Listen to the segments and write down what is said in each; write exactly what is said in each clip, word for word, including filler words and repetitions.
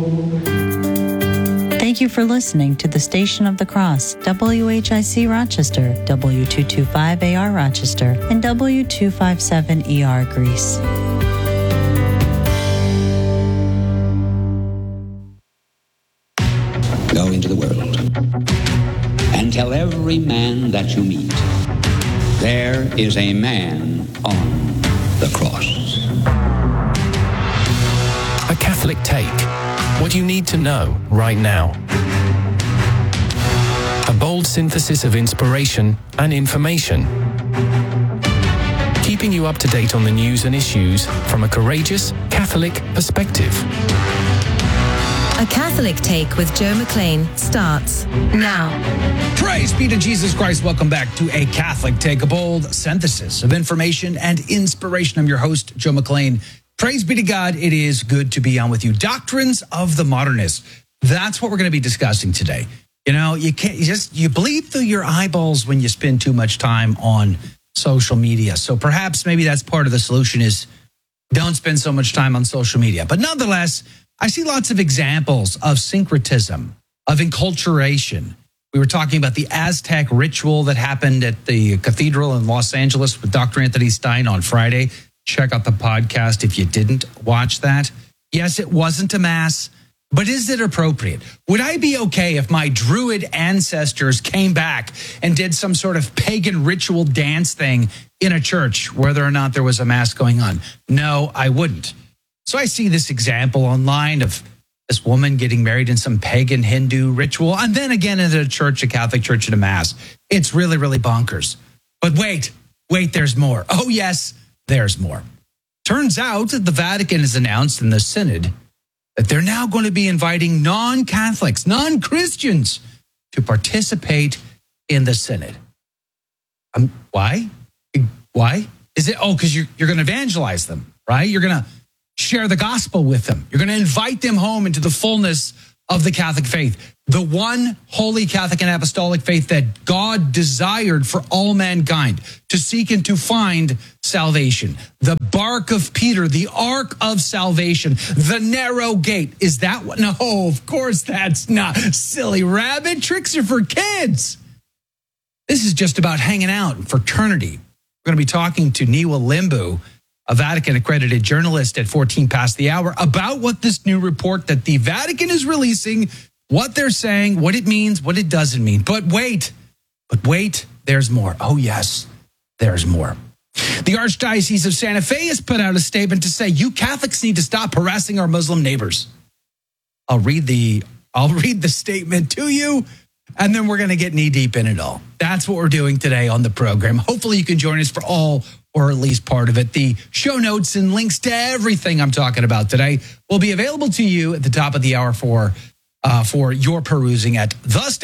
Thank you for listening to the Station of the Cross, W H I C Rochester, W two twenty-five A R Rochester, and W two fifty-seven E R Greece. Go into the world and tell every man that you meet, there is a man on the cross. A Catholic Take. What you need to know right now. A bold synthesis of inspiration and information. Keeping you up to date on the news and issues from a courageous Catholic perspective. A Catholic Take with Joe McLean starts now. Praise be to Jesus Christ. Welcome back to A Catholic Take, a bold synthesis of information and inspiration. I'm your host, Joe McLean. Praise be to God. It is good to be on with you. Doctrines of the Modernist. That's what we're going to be discussing today. You know, you can't you just, you bleed through your eyeballs when you spend too much time on social media. So perhaps maybe that's part of the solution is don't spend so much time on social media. But nonetheless, I see lots of examples of syncretism, of enculturation. We were talking about the Aztec ritual that happened at the cathedral in Los Angeles with Doctor Anthony Stein on Friday. Check out the podcast if you didn't watch that. Yes, it wasn't a mass, but is it appropriate? Would I be okay if my Druid ancestors came back and did some sort of pagan ritual dance thing in a church, whether or not there was a mass going on? No, I wouldn't. So I see this example online of this woman getting married in some pagan Hindu ritual, and then again in a church, a Catholic church, at a mass. It's really, really bonkers. But wait, wait, there's more. Oh, yes, there's more. Turns out that the Vatican has announced in the Synod that they're now going to be inviting non-Catholics, non-Christians to participate in the Synod. Um, why? Why? Is it, oh, because you're, you're going to evangelize them, right? You're going to share the gospel with them. You're going to invite them home into the fullness of the Catholic faith, the one holy Catholic and apostolic faith that God desired for all mankind to seek and to find salvation. The bark of Peter, the ark of salvation, the narrow gate. Is that what? No, of course that's not. Silly rabbit. Tricks are for kids. This is just about hanging out and fraternity. We're going to be talking to Niwa Limbu, a Vatican-accredited journalist at fourteen past the hour, about what this new report that the Vatican is releasing, what they're saying, what it means, what it doesn't mean. But wait, but wait, there's more. Oh, yes, there's more. The Archdiocese of Santa Fe has put out a statement to say, you Catholics need to stop harassing our Muslim neighbors. I'll read the, I'll read the statement to you, and then we're going to get knee-deep in it all. That's what we're doing today on the program. Hopefully you can join us for all or at least part of it. The show notes and links to everything I'm talking about today will be available to you at the top of the hour for uh, for your perusing at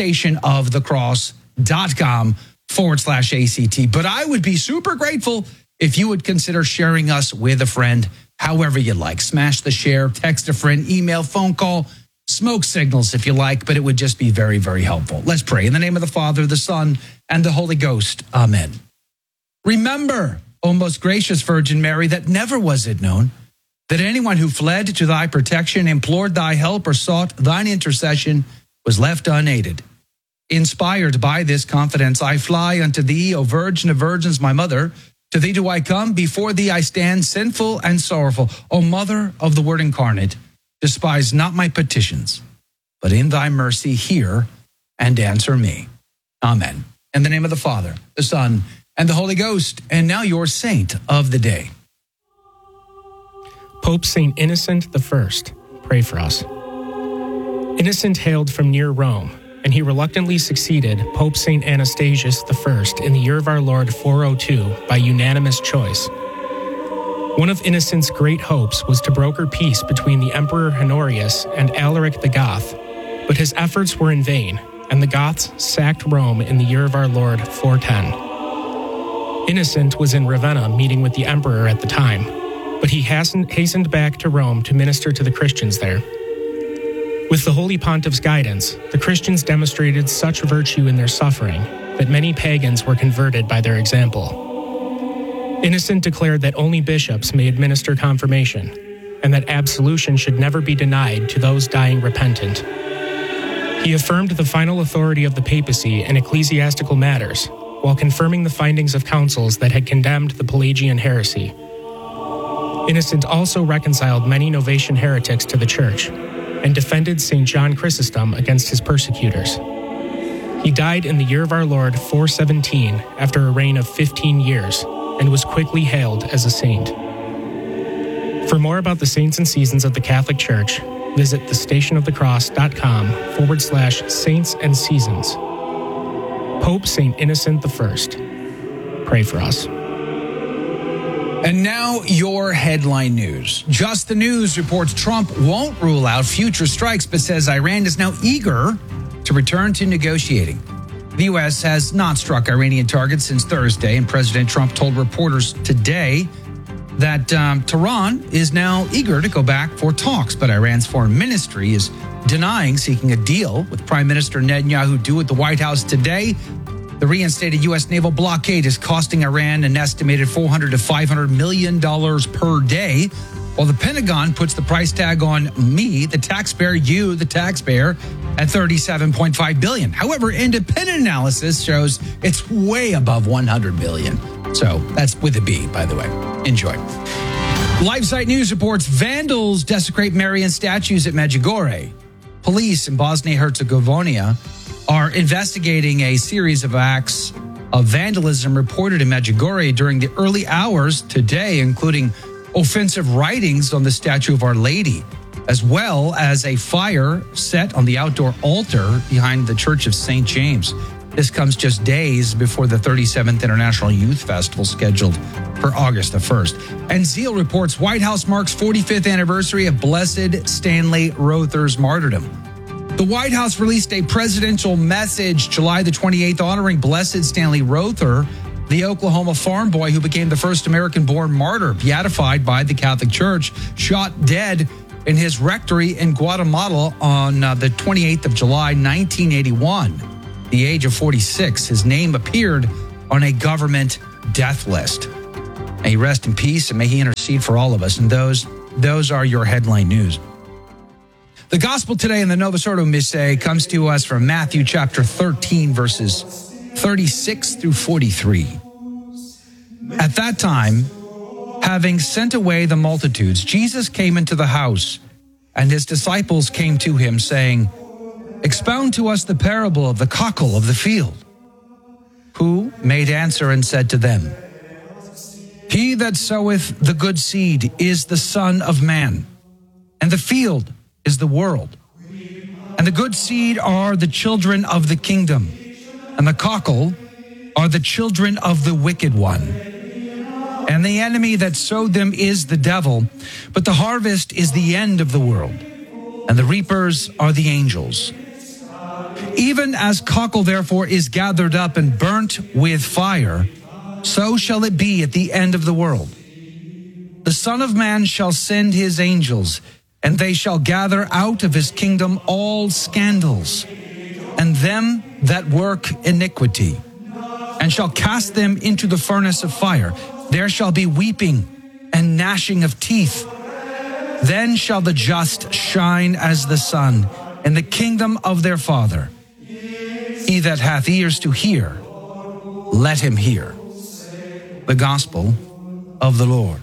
thestationofthecross.com forward slash ACT. But I would be super grateful if you would consider sharing us with a friend, however you like. Smash the share, text a friend, email, phone call, smoke signals if you like, but it would just be very, very helpful. Let's pray. In the name of the Father, the Son, and the Holy Ghost. Amen. Remember, O most gracious Virgin Mary, that never was it known that anyone who fled to thy protection, implored thy help, or sought thine intercession was left unaided. Inspired by this confidence, I fly unto thee, O Virgin of Virgins, my mother. To thee do I come, before thee I stand, sinful and sorrowful. O Mother of the Word incarnate, despise not my petitions, but in thy mercy hear and answer me. Amen. In the name of the Father, the Son, and the Holy Ghost. And now your saint of the day. Pope Saint Innocent the First, pray for us. Innocent hailed from near Rome, and he reluctantly succeeded Pope Saint Anastasius the First in the year of our Lord four oh two by unanimous choice. One of Innocent's great hopes was to broker peace between the Emperor Honorius and Alaric the Goth, but his efforts were in vain, and the Goths sacked Rome in the year of our Lord four ten. Innocent was in Ravenna meeting with the emperor at the time, but he hastened back to Rome to minister to the Christians there. With the Holy Pontiff's guidance, the Christians demonstrated such virtue in their suffering that many pagans were converted by their example. Innocent declared that only bishops may administer confirmation, and that absolution should never be denied to those dying repentant. He affirmed the final authority of the papacy in ecclesiastical matters, while confirming the findings of councils that had condemned the Pelagian heresy. Innocent also reconciled many Novatian heretics to the Church, and defended Saint John Chrysostom against his persecutors. He died in the year of our Lord four seventeen after a reign of fifteen years, and was quickly hailed as a saint. For more about the saints and seasons of the Catholic Church, visit thestationofthecross.com forward slash saints and seasons. Pope Saint Innocent the First. Pray for us. And now your headline news. Just the News reports Trump won't rule out future strikes, but says Iran is now eager to return to negotiating. The U S has not struck Iranian targets since Thursday, and President Trump told reporters today that um, Tehran is now eager to go back for talks, but Iran's foreign ministry is denying seeking a deal with Prime Minister Netanyahu due at the White House today. The reinstated U S naval blockade is costing Iran an estimated four hundred to five hundred million dollars per day, while the Pentagon puts the price tag on me, the taxpayer, you, the taxpayer, at thirty-seven point five billion dollars. However, independent analysis shows it's way above one hundred billion dollars. So that's with a B, by the way. Enjoy. LifeSite News reports vandals desecrate Marian statues at Medjugorje. Police in Bosnia-Herzegovina are investigating a series of acts of vandalism reported in Medjugorje during the early hours today, including offensive writings on the statue of Our Lady, as well as a fire set on the outdoor altar behind the Church of Saint James. This comes just days before the thirty-seventh International Youth Festival scheduled for August the first. And Zeal reports White House marks forty-fifth anniversary of Blessed Stanley Rother's martyrdom. The White House released a presidential message July the twenty-eighth honoring Blessed Stanley Rother, the Oklahoma farm boy who became the first American-born martyr, beatified by the Catholic Church, shot dead in his rectory in Guatemala on uh, the twenty-eighth of July, nineteen eighty-one. At the age of forty-six, his name appeared on a government death list. May he rest in peace and may he intercede for all of us. And those, those are your headline news. The gospel today in the Novus Ordo Missae comes to us from Matthew chapter thirteen, verses thirty-six through forty-three. At that time, having sent away the multitudes, Jesus came into the house, and his disciples came to him, saying, "Expound to us the parable of the cockle of the field." Who made answer and said to them, "He that soweth the good seed is the Son of Man, and the field is the world. And the good seed are the children of the kingdom, and the cockle are the children of the wicked one. And the enemy that sowed them is the devil, but the harvest is the end of the world, and the reapers are the angels. Even as cockle therefore is gathered up and burnt with fire, so shall it be at the end of the world. The Son of Man shall send his angels, and they shall gather out of his kingdom all scandals, and them that work iniquity, and shall cast them into the furnace of fire. There shall be weeping and gnashing of teeth. Then shall the just shine as the sun in the kingdom of their Father. He that hath ears to hear, let him hear." The gospel of the Lord.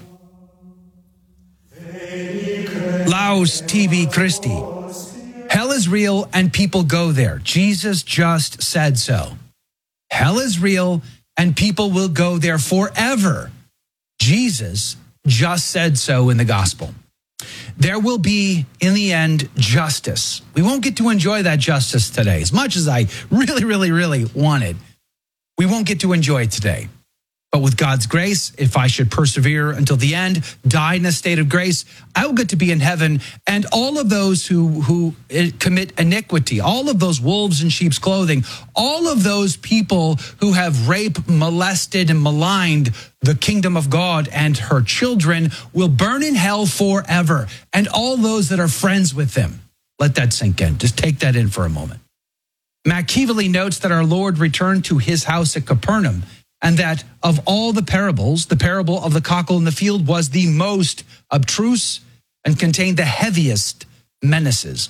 Laus tibi Christi. Hell is real and people go there. Jesus just said so. Hell is real and people will go there forever. Jesus just said so in the gospel. There will be, in the end, justice. We won't get to enjoy that justice today. As much as I really, really, really wanted, we won't get to enjoy it today. But with God's grace, if I should persevere until the end, die in a state of grace, I will get to be in heaven. And all of those who, who commit iniquity, all of those wolves in sheep's clothing, all of those people who have raped, molested, and maligned the kingdom of God and her children will burn in hell forever. And all those that are friends with them. Let that sink in. Just take that in for a moment. Machiavelli notes that our Lord returned to his house at Capernaum, and that of all the parables, the parable of the cockle in the field was the most obtruse and contain the heaviest menaces.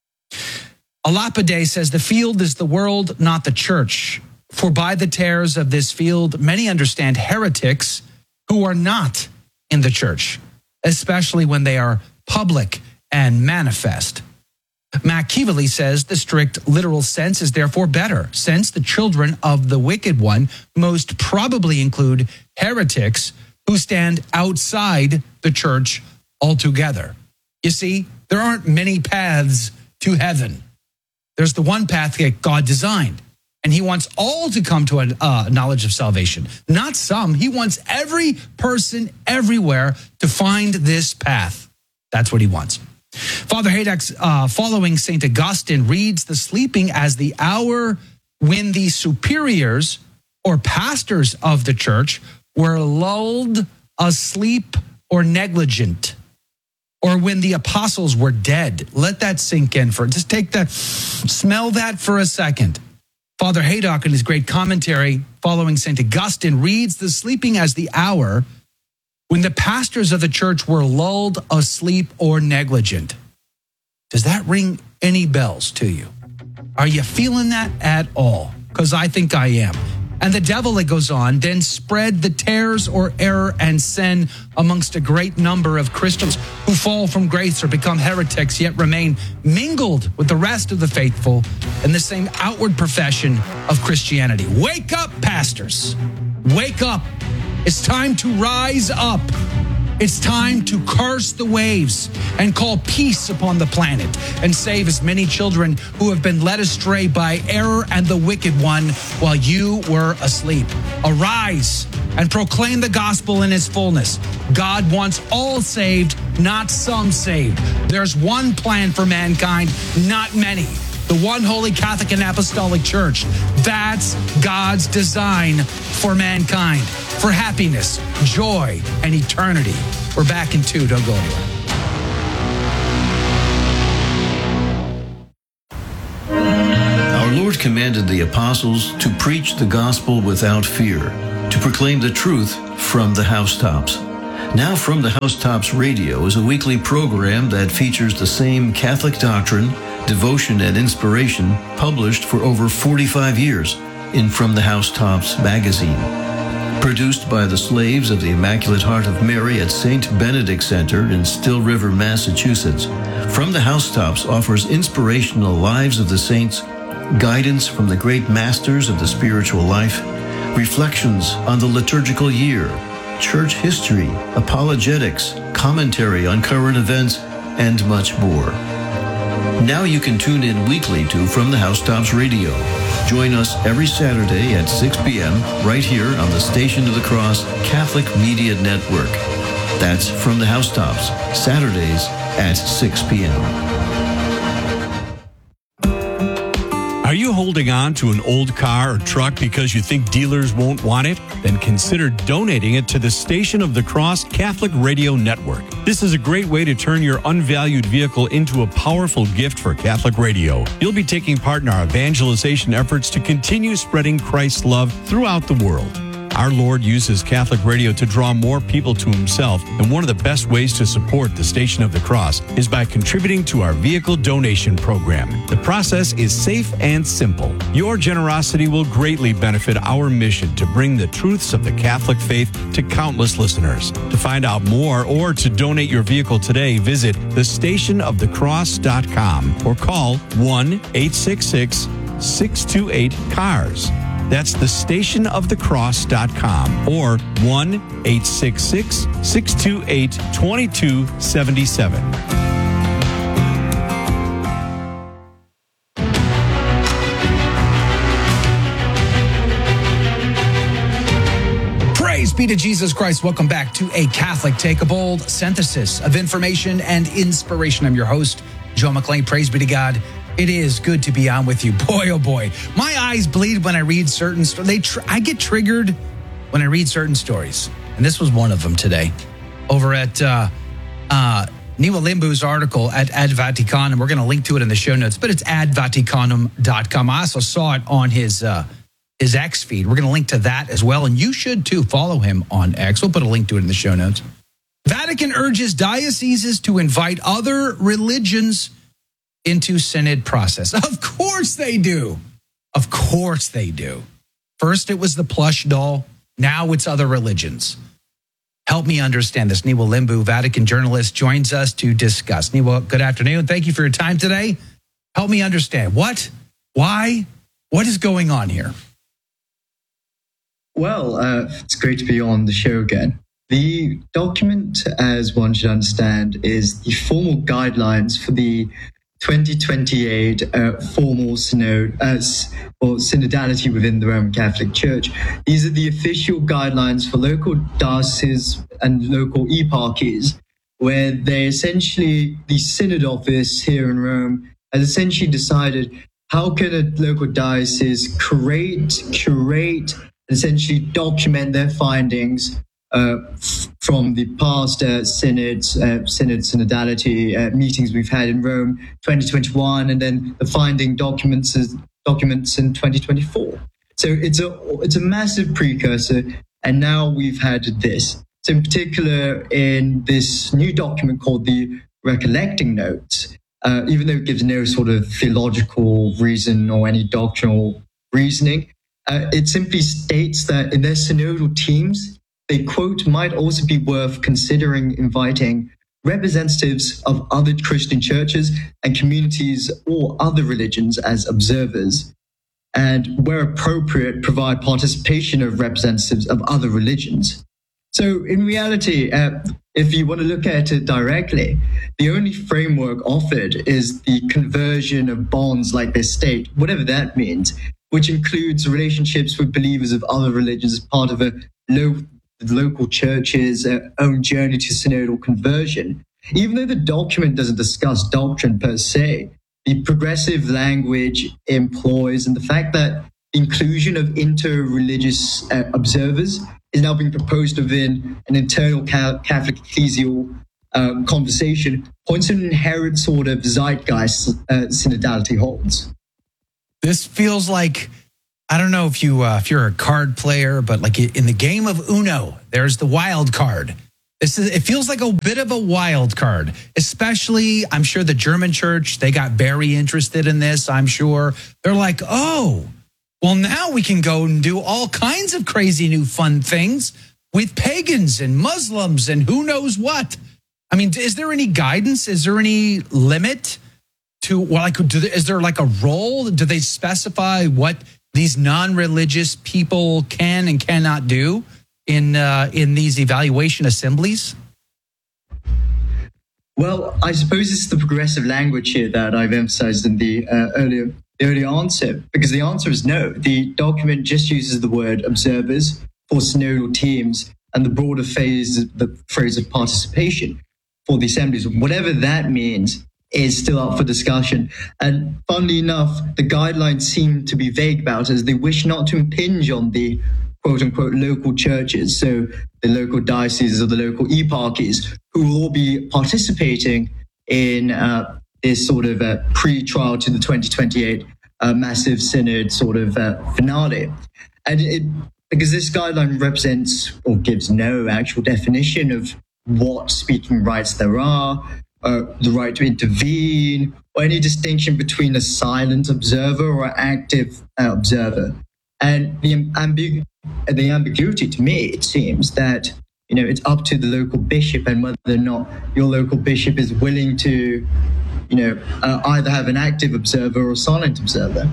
Alapide says, the field is the world, not the church. For by the tares of this field, many understand heretics who are not in the church, especially when they are public and manifest. Machiavelli says the strict literal sense is therefore better, since the children of the wicked one most probably include heretics who stand outside the church altogether. You see, there aren't many paths to heaven. There's the one path that God designed, and he wants all to come to a uh, knowledge of salvation. Not some. He wants every person everywhere to find this path. That's what he wants. Father Haydock, uh, following Saint Augustine, reads the sleeping as the hour when the superiors or pastors of the church were lulled asleep or negligent, or when the apostles were dead. Let that sink in for, just take that, smell that for a second. Father Haydock, in his great commentary following Saint Augustine, reads the sleeping as the hour when the pastors of the church were lulled asleep or negligent. Does that ring any bells to you? Are you feeling that at all? Because I think I am. And the devil, it goes on, then spread the tares or error and sin amongst a great number of Christians who fall from grace or become heretics, yet remain mingled with the rest of the faithful in the same outward profession of Christianity. Wake up, pastors. Wake up. It's time to rise up. It's time to curse the waves and call peace upon the planet and save as many children who have been led astray by error and the wicked one while you were asleep. Arise and proclaim the gospel in its fullness. God wants all saved, not some saved. There's one plan for mankind, not many. The one holy Catholic and Apostolic Church. That's God's design for mankind, for happiness, joy, and eternity. We're back in two. Don't go anywhere. Our Lord commanded the apostles to preach the gospel without fear, to proclaim the truth from the housetops. Now From the Housetops Radio is a weekly program that features the same Catholic doctrine, devotion, and inspiration published for over forty-five years in From the Housetops magazine. Produced by the slaves of the Immaculate Heart of Mary at Saint Benedict Center in Still River, Massachusetts, From the Housetops offers inspirational lives of the saints, guidance from the great masters of the spiritual life, reflections on the liturgical year, church history, apologetics, commentary on current events, and much more. Now you can tune in weekly to From the Housetops Radio. Join us every Saturday at six p.m. right here on the Station of the Cross Catholic Media Network. That's From the Housetops, Saturdays at six p.m. Are you holding on to an old car or truck because you think dealers won't want it? Then consider donating it to the Station of the Cross Catholic Radio Network. This is a great way to turn your unvalued vehicle into a powerful gift for Catholic radio. You'll be taking part in our evangelization efforts to continue spreading Christ's love throughout the world. Our Lord uses Catholic radio to draw more people to himself, and one of the best ways to support the Station of the Cross is by contributing to our vehicle donation program. The process is safe and simple. Your generosity will greatly benefit our mission to bring the truths of the Catholic faith to countless listeners. To find out more or to donate your vehicle today, visit the station of the cross dot com or call one eight six six, six two eight, C A R S. That's the station of the cross dot com or one eight six six, six two eight, two two seven seven. Praise be to Jesus Christ. Welcome back to A Catholic Take a Bold, synthesis of information and inspiration. I'm your host, Joe McClain. Praise be to God. It is good to be on with you. Boy, oh boy. My eyes bleed when I read certain stories. They tr- I get triggered when I read certain stories. And this was one of them today. Over at uh, uh, Niwa Limbu's article at Ad Vaticanum. We're going to link to it in the show notes, but it's ad vaticanum dot com. I also saw it on his uh, his X feed. We're going to link to that as well. And you should too. Follow him on X. We'll put a link to it in the show notes. Vatican urges dioceses to invite other religions into synod process. Of course they do. Of course they do. First it was the plush doll. Now it's other religions. Help me understand this. Niwa Limbu, Vatican journalist, joins us to discuss. Niwa, good afternoon. Thank you for your time today. Help me understand. What? Why? What is going on here? Well, uh, it's great to be on the show again. The document, as one should understand, is the formal guidelines for the twenty twenty-eight uh, formal synod, uh, or synodality within the Roman Catholic Church. These are the official guidelines for local dioceses and local eparchies, where they essentially, the synod office here in Rome has essentially decided how can a local diocese create, curate, essentially document their findings Uh, from the past uh, synods, uh, synod, synodality uh, meetings we've had in Rome, twenty twenty-one, and then the finding documents documents in twenty twenty-four. So it's a it's a massive precursor, and now we've had this. So in particular, in this new document called the Recollecting Notes, uh, even though it gives no sort of theological reason or any doctrinal reasoning, uh, it simply states that in their synodal teams, they, quote, might also be worth considering inviting representatives of other Christian churches and communities or other religions as observers, and where appropriate, provide participation of representatives of other religions. So in reality, uh, if you want to look at it directly, the only framework offered is the conversion of bonds like this state, whatever that means, which includes relationships with believers of other religions as part of a low the local church's uh, own journey to synodal conversion. Even though the document doesn't discuss doctrine per se, the progressive language employs and the fact that inclusion of inter-religious uh, observers is now being proposed within an internal ca- Catholic ecclesial um, conversation points to an inherent sort of zeitgeist uh, synodality holds. This feels like, I don't know if you uh, if you're a card player, but like in the game of Uno, there's the wild card. This is it feels like a bit of a wild card, especially I'm sure the German church, they got very interested in this. I'm sure they're like, oh, well, now we can go and do all kinds of crazy new fun things with pagans and Muslims and who knows what. I mean, is there any guidance? Is there any limit to well, like, do, is there like a role? Do they specify what these non-religious people can and cannot do in uh, in these evaluation assemblies? Well, I suppose it's the progressive language here that I've emphasized in the uh, earlier the earlier answer, because the answer is no. The document just uses the word observers for synodal teams and the broader phase, the phrase of participation for the assemblies. Whatever that means is still up for discussion. And funnily enough, the guidelines seem to be vague about it, as they wish not to impinge on the quote-unquote local churches, so the local dioceses or the local eparchies, who will all be participating in uh, this sort of uh, pre-trial to the twenty twenty-eight uh, massive synod sort of uh, finale. And it, because this guideline represents or gives no actual definition of what speaking rights there are, Uh, the right to intervene, or any distinction between a silent observer or active uh, observer. And the, ambigu- the ambiguity to me, it seems that, you know, it's up to the local bishop and whether or not your local bishop is willing to, you know, uh, either have an active observer or a silent observer.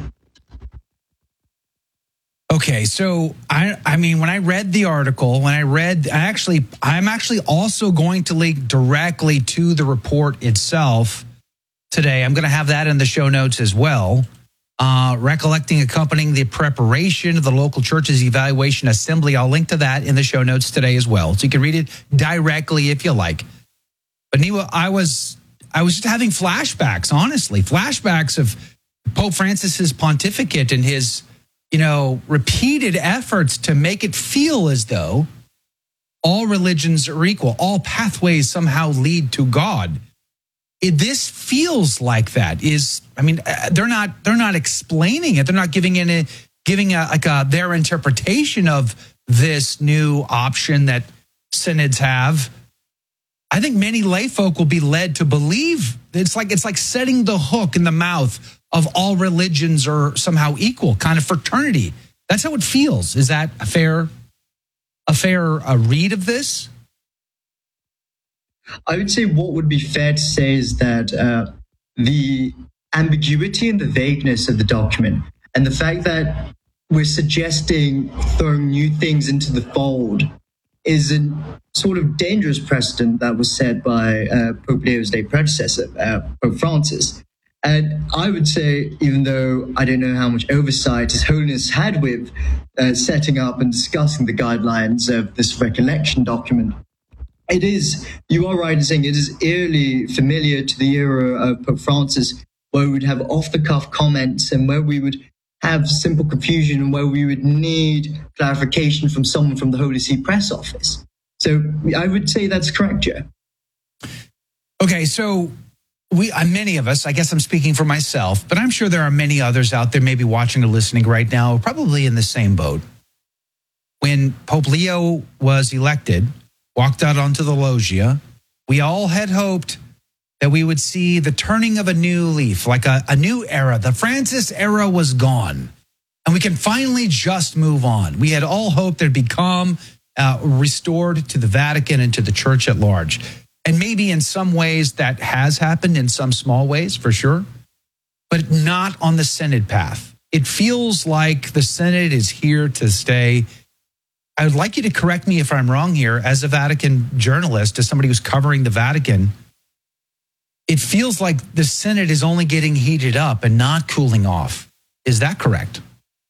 Okay, so I I mean, when I read the article, when I read, I actually, I'm actually also going to link directly to the report itself today. I'm going to have that in the show notes as well. Uh, recollecting accompanying the preparation of the local church's evaluation assembly. I'll link to that in the show notes today as well. So you can read it directly if you like. But Niwa, I was, I was just having flashbacks, honestly, flashbacks of Pope Francis's pontificate and his, you know, repeated efforts to make it feel as though all religions are equal, all pathways somehow lead to God. It, this feels like that. Is I mean, they're not they're not explaining it. They're not giving any giving a, like a, their interpretation of this new option that synods have. I think many lay folk will be led to believe it's like it's like setting the hook in the mouth of all religions are somehow equal, kind of fraternity. That's how it feels. Is that a fair, a fair uh, read of this? I would say what would be fair to say is that uh, the ambiguity and the vagueness of the document and the fact that we're suggesting throwing new things into the fold is a sort of dangerous precedent that was set by uh, Pope Leo's late predecessor, uh, Pope Francis. And I would say, even though I don't know how much oversight His Holiness had with uh, setting up and discussing the guidelines of this recollection document, it is, you are right in saying it is eerily familiar to the era of Pope Francis, where we would have off-the-cuff comments and where we would have simple confusion and where we would need clarification from someone from the Holy See press office. So I would say that's correct, Joe. Okay, so we, uh, many of us, I guess I'm speaking for myself, but I'm sure there are many others out there maybe watching or listening right now, probably in the same boat. When Pope Leo was elected, walked out onto the loggia, we all had hoped that we would see the turning of a new leaf, like a, a new era. The Francis era was gone, and we can finally just move on. We had all hoped there'd become uh, restored to the Vatican and to the church at large. And maybe in some ways that has happened, in some small ways, for sure, but not on the Synod path. It feels like the Synod is here to stay. I would like you to correct me if I'm wrong here. As a Vatican journalist, as somebody who's covering the Vatican, it feels like the Synod is only getting heated up and not cooling off. Is that correct?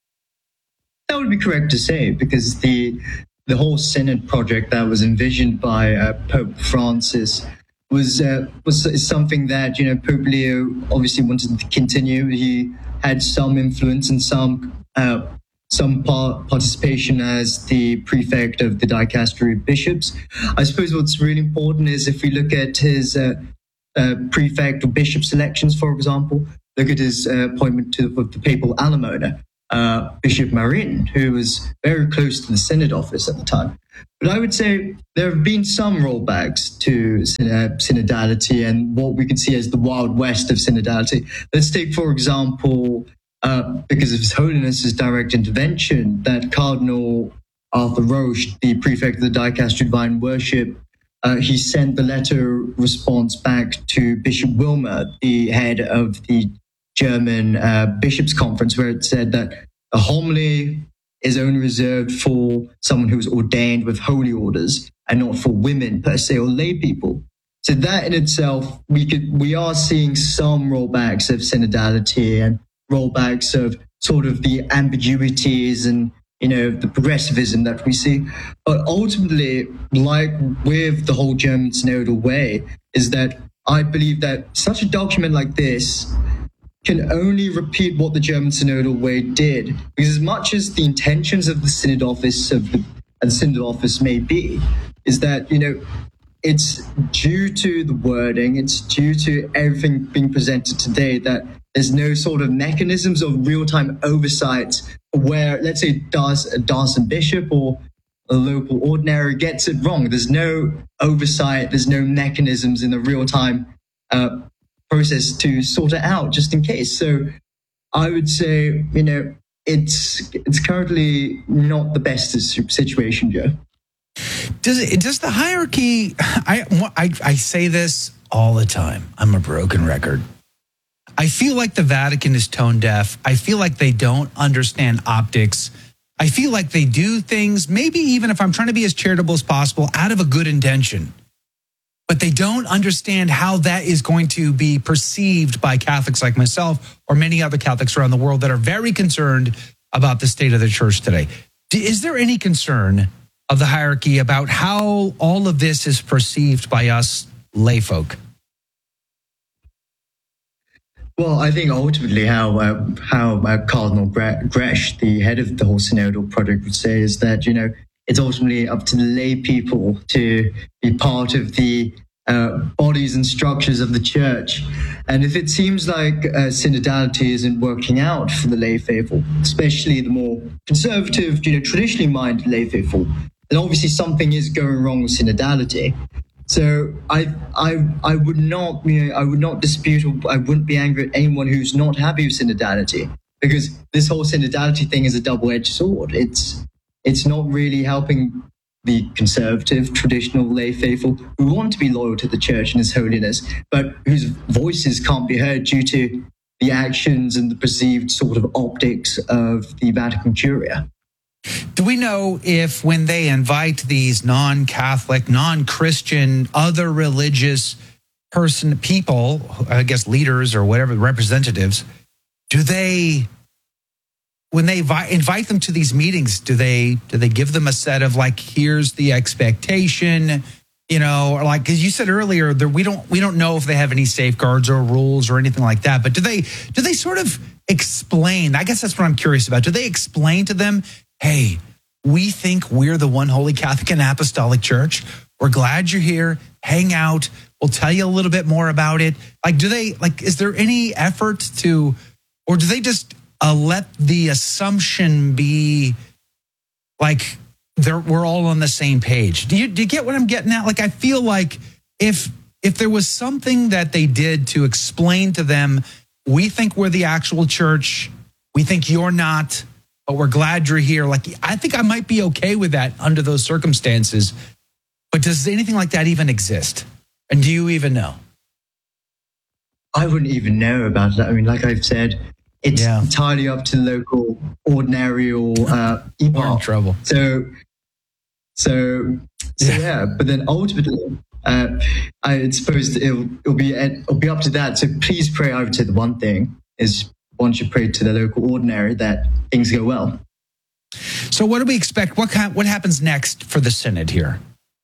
That would be correct to say, because the the whole Synod project that was envisioned by uh, Pope Francis was uh, was something that, you know, Pope Leo obviously wanted to continue. He had some influence and some uh, some part participation as the prefect of the dicastery of bishops. I suppose what's really important is if we look at his uh, uh, prefect or bishop selections, for example, look at his uh, appointment to the, the papal alamona, uh, Bishop Marin, who was very close to the Synod office at the time. But I would say there have been some rollbacks to uh, synodality and what we can see as the Wild West of synodality. Let's take, for example, uh, because of His Holiness's direct intervention, that Cardinal Arthur Roche, the prefect of the Dicastery of Divine Worship, uh, he sent the letter response back to Bishop Wilmer, the head of the German uh, Bishops' Conference, where it said that a homily is only reserved for someone who's ordained with holy orders and not for women per se or lay people. So that in itself, we could we are seeing some rollbacks of synodality and rollbacks of sort of the ambiguities and, you know, the progressivism that we see. But ultimately, like with the whole German synodal way, is that I believe that such a document like this can only repeat what the German synodal way did, because as much as the intentions of the synod office of the, the synod office may be, is that, you know, it's due to the wording, it's due to everything being presented today that there's no sort of mechanisms of real-time oversight where, let's say, does a Darson bishop or a local ordinary gets it wrong. There's no oversight, there's no mechanisms in the real-time uh, process to sort it out just in case. So I would say, you know, it's it's currently not the best situation, Joe. Does it, does the hierarchy, I, I, I say this all the time. I'm a broken record. I feel like the Vatican is tone deaf. I feel like they don't understand optics. I feel like they do things, maybe even if I'm trying to be as charitable as possible, out of a good intention. But they don't understand how that is going to be perceived by Catholics like myself or many other Catholics around the world that are very concerned about the state of the church today. Is there any concern of the hierarchy about how all of this is perceived by us layfolk? Well, I think ultimately how uh, how uh, Cardinal Grech, the head of the whole synodal project, would say is that, you know, it's ultimately up to the lay people to be part of the uh, bodies and structures of the church. And if it seems like uh, synodality isn't working out for the lay faithful, especially the more conservative, you know, traditionally minded lay faithful, then obviously something is going wrong with synodality. So I, I, I would not, you know, I would not dispute, or I wouldn't be angry at anyone who's not happy with synodality, because this whole synodality thing is a double-edged sword. It's, it's not really helping the conservative, traditional lay faithful who want to be loyal to the church and its holiness, but whose voices can't be heard due to the actions and the perceived sort of optics of the Vatican Curia. Do we know if when they invite these non-Catholic, non-Christian, other religious person, people, I guess leaders or whatever, representatives, do they, when they invite them to these meetings, do they do they give them a set of like, here's the expectation, you know, or like, because you said earlier that we don't we don't know if they have any safeguards or rules or anything like that, but do they do they sort of explain? I guess that's what I'm curious about. Do they explain to them, hey, we think we're the one holy Catholic and Apostolic Church. We're glad you're here. Hang out. We'll tell you a little bit more about it. Like, do they, like, is there any effort to, or do they just uh, let the assumption be like they're, we're all on the same page? Do you, do you get what I'm getting at? Like, I feel like if, if there was something that they did to explain to them, we think we're the actual church, we think you're not, but we're glad you're here. Like, I think I might be okay with that under those circumstances. But does anything like that even exist? And do you even know? I wouldn't even know about that. I mean, like I've said, it's yeah. entirely up to the local ordinary or uh, epoch. We're in trouble. So, so, so yeah. yeah. But then ultimately, uh, I suppose it'll, it'll be it'll be up to that. So please pray. I would say the one thing is, once you pray to the local ordinary, that things go well. So what do we expect? What kind, what happens next for the synod here?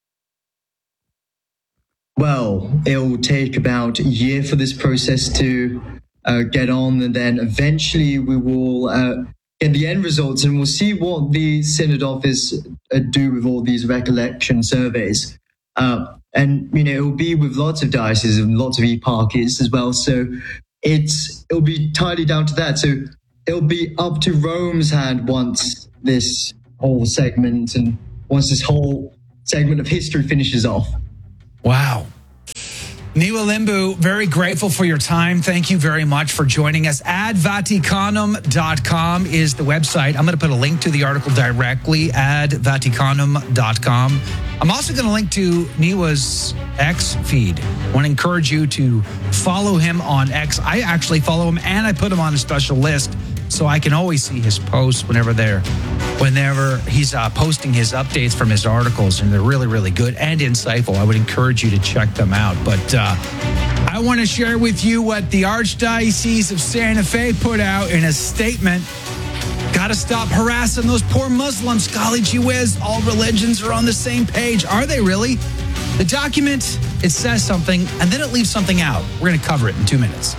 Well, it'll take about a year for this process to uh, get on, and then eventually we will uh, get the end results, and we'll see what the synod office uh, do with all these recollection surveys. Uh, and, you know, it'll be with lots of dioceses and lots of eparchies as well. So It's it'll be entirely down to that. So it'll be up to Rome's hand once this whole segment and once this whole segment of history finishes off. Wow. Niwa Limbu, very grateful for your time. Thank you very much for joining us. ad vaticanum dot com is the website. I'm going to put a link to the article directly, ad vaticanum dot com. I'm also going to link to Niwa's X feed. I want to encourage you to follow him on X. I actually follow him, and I put him on a special list so I can always see his posts whenever they're, whenever he's uh, posting his updates from his articles, and they're really, really good and insightful. I would encourage you to check them out. But uh, I want to share with you what the Archdiocese of Santa Fe put out in a statement. Got to stop harassing those poor Muslims. Golly gee whiz, all religions are on the same page. Are they really? The document, it says something, and then it leaves something out. We're going to cover it in two minutes.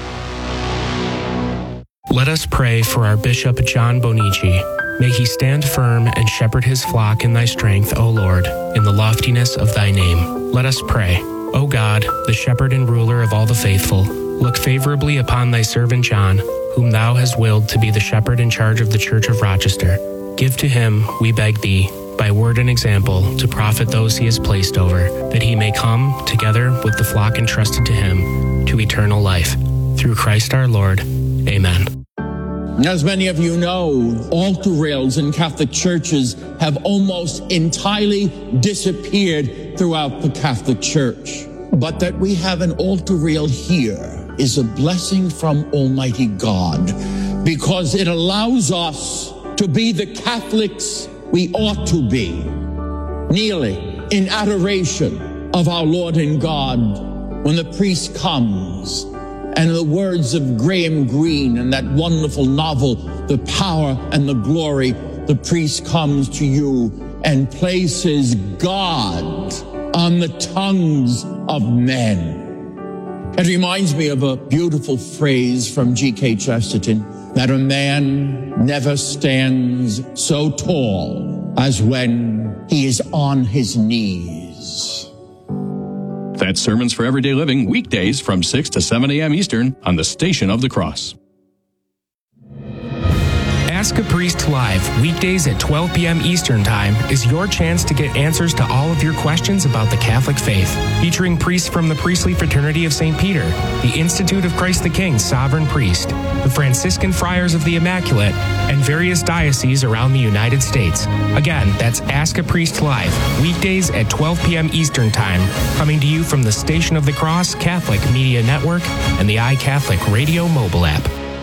Let us pray for our Bishop John Bonici. May he stand firm and shepherd his flock in thy strength, O Lord, in the loftiness of thy name. Let us pray. O God, the shepherd and ruler of all the faithful, look favorably upon thy servant John, whom thou hast willed to be the shepherd in charge of the Church of Rochester. Give to him, we beg thee, by word and example, to profit those he has placed over, that he may come, together with the flock entrusted to him, to eternal life. Through Christ our Lord. Amen. As many of you know, altar rails in Catholic churches have almost entirely disappeared throughout the Catholic Church. But that we have an altar rail here is a blessing from Almighty God, because it allows us to be the Catholics we ought to be, kneeling in adoration of our Lord and God when the priest comes. And in the words of Graham Greene in that wonderful novel, The Power and the Glory, the priest comes to you and places God on the tongues of men. It reminds me of a beautiful phrase from G K Chesterton, that a man never stands so tall as when he is on his knees. That's Sermons for Everyday Living, weekdays from six to seven a.m. Eastern on the Station of the Cross. Ask a Priest Live, weekdays at twelve p.m. Eastern Time, is your chance to get answers to all of your questions about the Catholic faith. Featuring priests from the Priestly Fraternity of Saint Peter, the Institute of Christ the King Sovereign Priest, the Franciscan Friars of the Immaculate, and various dioceses around the United States. Again, that's Ask a Priest Live, weekdays at twelve p.m. Eastern Time, coming to you from the Station of the Cross Catholic Media Network and the iCatholic Radio mobile app.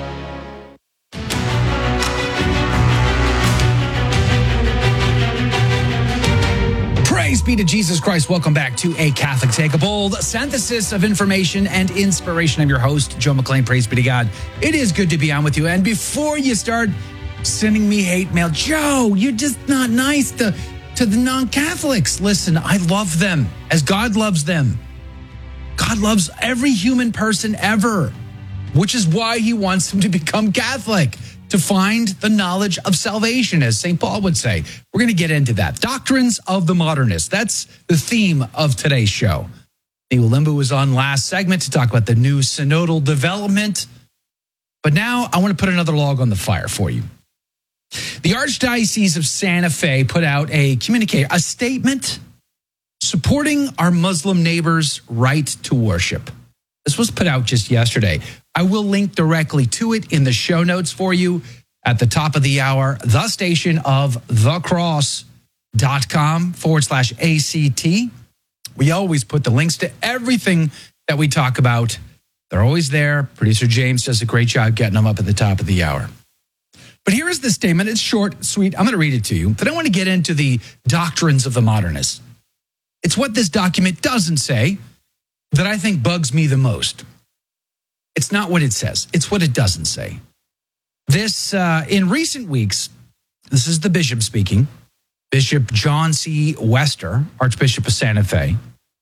Praise be to Jesus Christ. Welcome back to A Catholic Take a Bold, synthesis of information and inspiration. I'm your host, Joe McClain. Praise be to God. It is good to be on with you. And before you start sending me hate mail, Joe, you're just not nice to, to the non-Catholics. Listen, I love them as God loves them. God loves every human person ever, which is why he wants them to become Catholic, to find the knowledge of salvation, as Saint Paul would say. We're going to get into that. Doctrines of the Modernist. That's the theme of today's show. Neil Limbu was on last segment to talk about the new synodal development. But now I want to put another log on the fire for you. The Archdiocese of Santa Fe put out a communique, a statement supporting our Muslim neighbors' right to worship. This was put out just yesterday. I will link directly to it in the show notes for you at the top of the hour, the station of thecross.com forward slash ACT. We always put the links to everything that we talk about. They're always there. Producer James does a great job getting them up at the top of the hour. But here is the statement. It's short, sweet. I'm going to read it to you. But I want to get into the doctrines of the modernists. It's what this document doesn't say that I think bugs me the most. It's not what it says. It's what it doesn't say. This, uh, in recent weeks, this is the bishop speaking, Bishop John C. Wester, Archbishop of Santa Fe.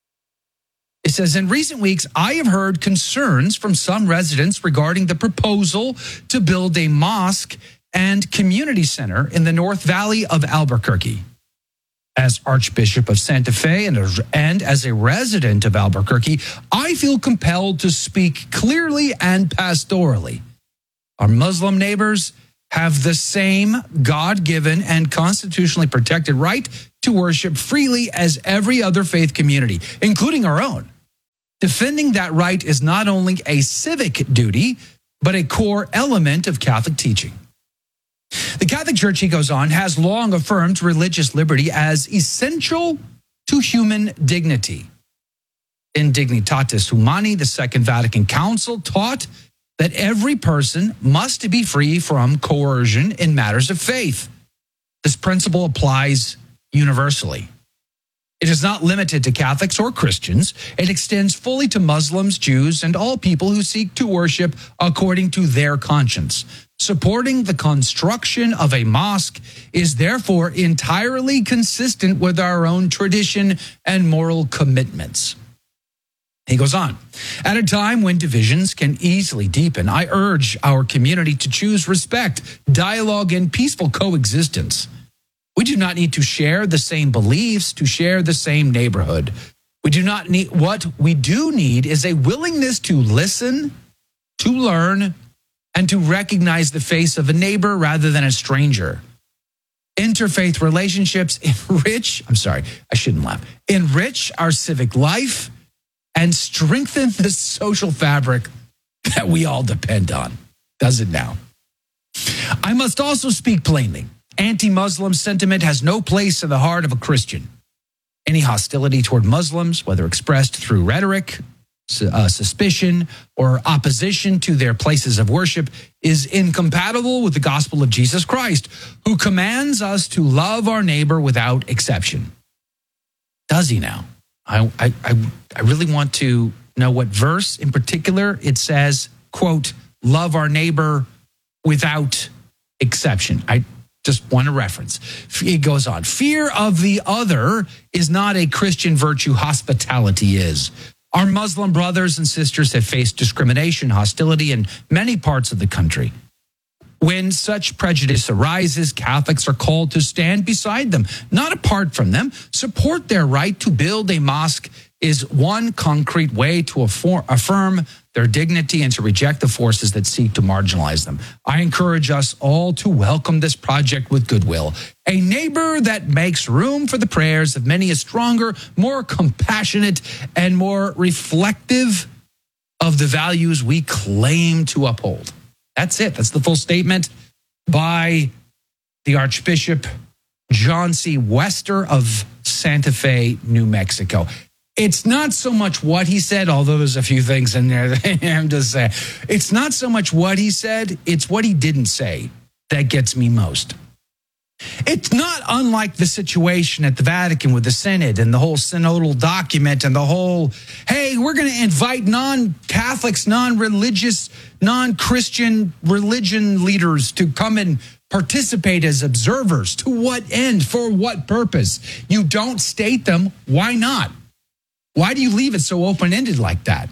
It says, in recent weeks, I have heard concerns from some residents regarding the proposal to build a mosque and community center in the North Valley of Albuquerque. As Archbishop of Santa Fe and, and as a resident of Albuquerque, I feel compelled to speak clearly and pastorally. Our Muslim neighbors have the same God-given and constitutionally protected right to worship freely as every other faith community, including our own. Defending that right is not only a civic duty, but a core element of Catholic teaching. The Catholic Church, he goes on, has long affirmed religious liberty as essential to human dignity. In Dignitatis Humani, the Second Vatican Council taught that every person must be free from coercion in matters of faith. This principle applies universally. It is not limited to Catholics or Christians. It extends fully to Muslims, Jews, and all people who seek to worship according to their conscience. Supporting the construction of a mosque is therefore entirely consistent with our own tradition and moral commitments. He goes on, at a time when divisions can easily deepen, I urge our community to choose respect, dialogue, and peaceful coexistence. We do not need to share the same beliefs to share the same neighborhood. We do not need, what we do need is a willingness to listen, to learn, and to recognize the face of a neighbor rather than a stranger. Interfaith relationships enrich, I'm sorry, I shouldn't laugh, enrich our civic life and strengthen the social fabric that we all depend on. Does it now? I must also speak plainly. Anti-Muslim sentiment has no place in the heart of a Christian. Any hostility toward Muslims, whether expressed through rhetoric, uh, suspicion, or opposition to their places of worship, is incompatible with the gospel of Jesus Christ, who commands us to love our neighbor without exception. Does he now? I, I, I, I really want to know what verse in particular it says, quote, love our neighbor without exception. I just want a reference. It goes on. Fear of the other is not a Christian virtue. Hospitality is. Our Muslim brothers and sisters have faced discrimination, hostility in many parts of the country. When such prejudice arises, Catholics are called to stand beside them, not apart from them. Support their right to build a mosque is one concrete way to affirm their dignity and to reject the forces that seek to marginalize them. I encourage us all to welcome this project with goodwill. A neighbor that makes room for the prayers of many is stronger, more compassionate, and more reflective of the values we claim to uphold. That's it. That's the full statement by the Archbishop John C. Wester of Santa Fe, New Mexico. It's not so much what he said, although there's a few things in there that I'm just saying. It's not so much what he said, it's what he didn't say that gets me most. It's not unlike the situation at the Vatican with the Synod and the whole synodal document and the whole, hey, we're going to invite non-Catholics, non-religious, non-Christian religion leaders to come and participate as observers. To what end? For what purpose? You don't state them. Why not? Why do you leave it so open-ended like that?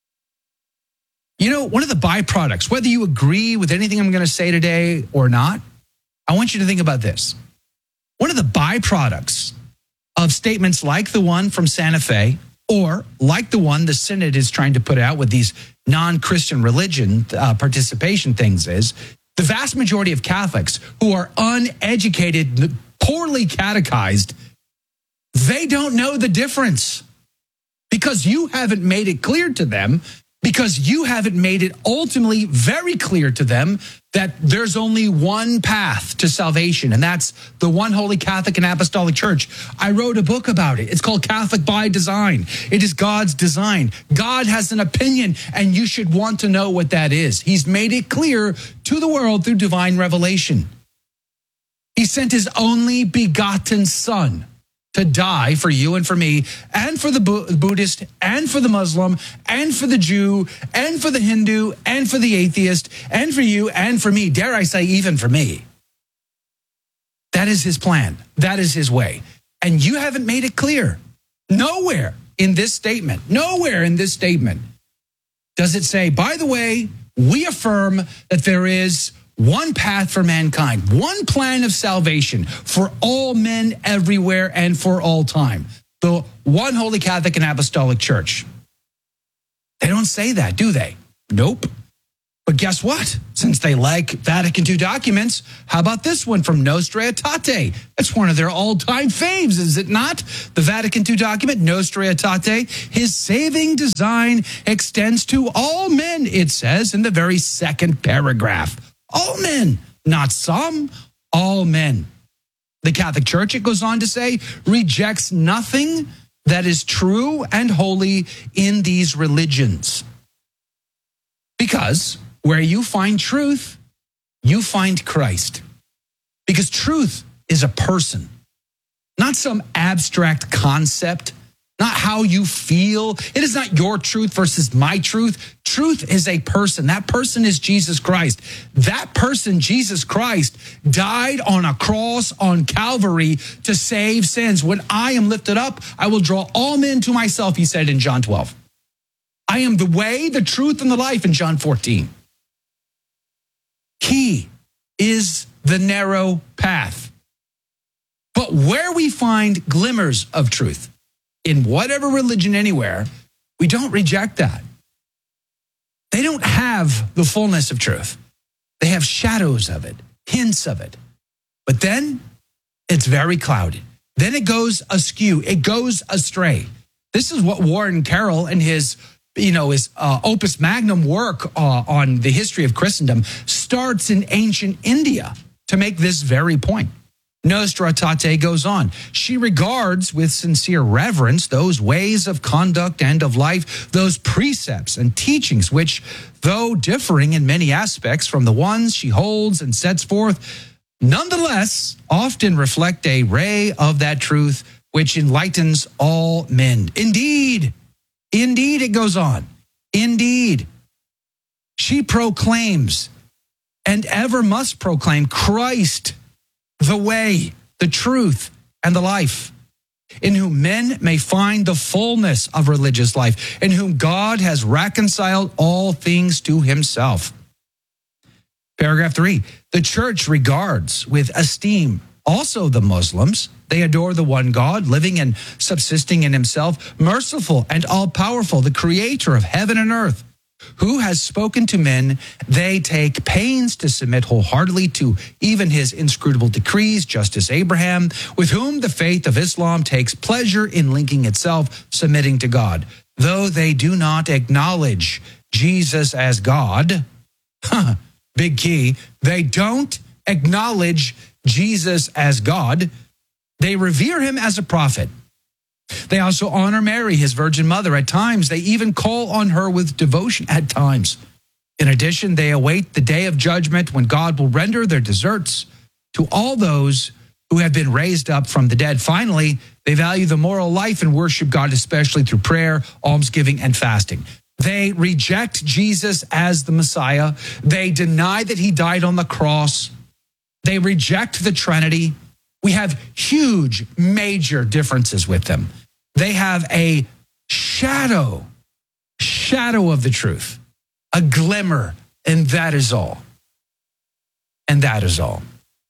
You know, one of the byproducts, whether you agree with anything I'm going to say today or not, I want you to think about this. One of the byproducts of statements like the one from Santa Fe, or like the one the Synod is trying to put out with these non-Christian religion uh, participation things, is the vast majority of Catholics who are uneducated, poorly catechized, they don't know the difference. Because you haven't made it clear to them, because you haven't made it ultimately very clear to them that there's only one path to salvation, and that's the one holy Catholic and Apostolic Church. I wrote a book about it. It's called Catholic by Design. It is God's design. God has an opinion, and you should want to know what that is. He's made it clear to the world through divine revelation. He sent his only begotten Son to die for you and for me, and for the Buddhist, and for the Muslim, and for the Jew, and for the Hindu, and for the atheist, and for you, and for me. Dare I say, even for me. That is his plan. That is his way. And you haven't made it clear. Nowhere in this statement, nowhere in this statement does it say, by the way, we affirm that there is one path for mankind, one plan of salvation for all men everywhere and for all time. The one holy Catholic and Apostolic Church. They don't say that, do they? Nope. But guess what? Since they like Vatican Two documents, how about this one from Nostra Aetate? That's one of their all-time faves, is it not? The Vatican Two document, Nostra Aetate, his saving design extends to all men, it says in the very second paragraph. All men, not some, all men. The Catholic Church, it goes on to say, rejects nothing that is true and holy in these religions. Because where you find truth, you find Christ. Because truth is a person, not some abstract concept, not how you feel. It is not your truth versus my truth. Truth is a person. That person is Jesus Christ. That person, Jesus Christ, died on a cross on Calvary to save sins. When I am lifted up, I will draw all men to myself, he said in John twelve. I am the way, the truth, and the life in John fourteen. He is the narrow path. But where we find glimmers of truth, in whatever religion anywhere, we don't reject that. They don't have the fullness of truth. They have shadows of it, hints of it. But then it's very clouded. Then it goes askew. It goes astray. This is what Warren Carroll and his, you know, his uh, opus magnum work uh, on the history of Christendom starts in ancient India to make this very point. Nostra Aetate goes on. She regards with sincere reverence those ways of conduct and of life, those precepts and teachings which, though differing in many aspects from the ones she holds and sets forth, nonetheless often reflect a ray of that truth which enlightens all men. Indeed, indeed, it goes on. Indeed, she proclaims and ever must proclaim Christ, the way, the truth, and the life, in whom men may find the fullness of religious life, in whom God has reconciled all things to himself. Paragraph three, the church regards with esteem also the Muslims. They adore the one God, living and subsisting in himself, merciful and all-powerful, the creator of heaven and earth, who has spoken to men. They take pains to submit wholeheartedly to even his inscrutable decrees, just as Abraham, with whom the faith of Islam takes pleasure in linking itself, submitting to God. Though they do not acknowledge Jesus as God, huh, big key, they don't acknowledge Jesus as God. They revere him as a prophet. They also honor Mary, his virgin mother. At times, they even call on her with devotion at times. In addition, they await the day of judgment when God will render their deserts to all those who have been raised up from the dead. Finally, they value the moral life and worship God, especially through prayer, almsgiving, and fasting. They reject Jesus as the Messiah. They deny that he died on the cross. They reject the Trinity. We have huge, major differences with them. They have a shadow, shadow of the truth, a glimmer, and that is all. And that is all.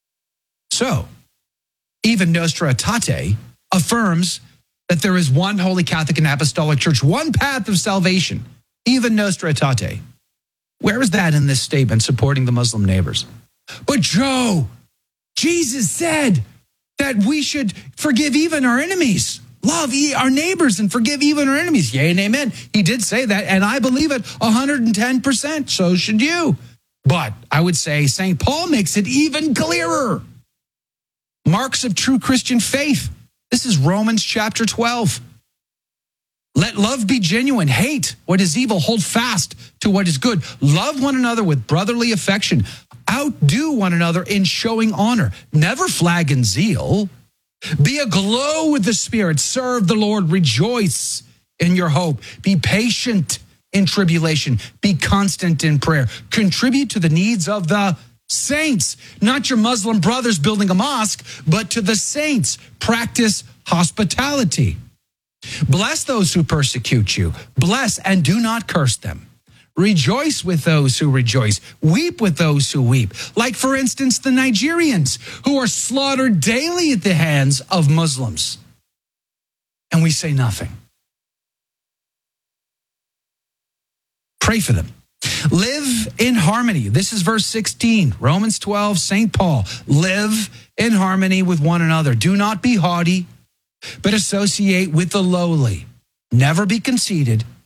So, even Nostra Aetate affirms that there is one Holy Catholic and Apostolic Church, one path of salvation, even Nostra Aetate. Where is that in this statement supporting the Muslim neighbors? But Joe, Jesus said that we should forgive even our enemies, love our neighbors and forgive even our enemies. Yea and amen. He did say that, and I believe it one hundred ten percent. So should you. But I would say Saint Paul makes it even clearer. Marks of true Christian faith. This is Romans chapter twelve. Let love be genuine. Hate what is evil. Hold fast to what is good. Love one another with brotherly affection. Outdo one another in showing honor. Never flag in zeal. Be aglow with the Spirit. Serve the Lord. Rejoice in your hope. Be patient in tribulation. Be constant in prayer. Contribute to the needs of the saints. Not your Muslim brothers building a mosque, but to the saints. Practice hospitality. Bless those who persecute you. Bless and do not curse them. Rejoice with those who rejoice. Weep with those who weep. Like, for instance, the Nigerians who are slaughtered daily at the hands of Muslims. And we say nothing. Pray for them. Live in harmony. This is verse sixteen, Romans twelve, Saint Paul. Live in harmony with one another. Do not be haughty, but associate with the lowly. Never be conceited.